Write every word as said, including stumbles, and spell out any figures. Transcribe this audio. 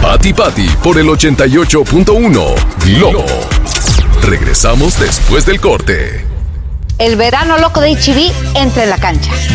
Pati Pati por el ochenta y ocho punto uno Globo. Regresamos después del corte. El verano loco de H E B entra en la cancha.